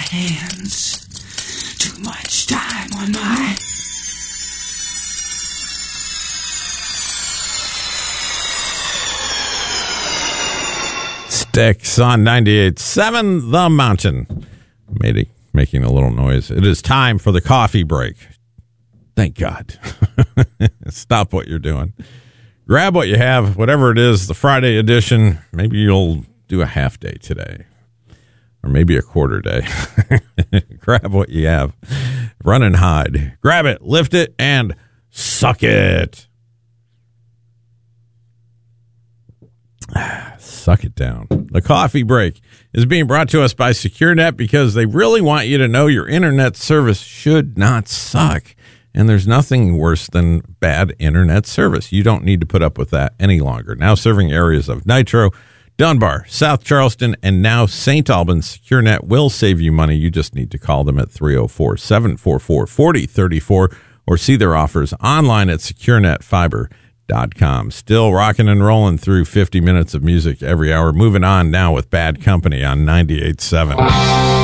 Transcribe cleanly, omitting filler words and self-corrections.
hands. Too much time on my... Sticks on 98.7 The Mountain. Making a little noise. It is time for the coffee break. Thank God. Stop what you're doing. Grab what you have, whatever it is, the Friday edition. Maybe you'll do a half day today. Or maybe a quarter day. Grab what you have. Run and hide. Grab it, lift it, and suck it. Suck it down. The coffee break is being brought to us by SecureNet because they really want you to know your internet service should not suck. And there's nothing worse than bad internet service. You don't need to put up with that any longer. Now serving areas of Nitro, Dunbar, South Charleston, and now St. Albans, SecureNet will save you money. You just need to call them at 304-744-4034 or see their offers online at securenetfiber.com. Still rocking and rolling through 50 minutes of music every hour. Moving on now with Bad Company on 98.7.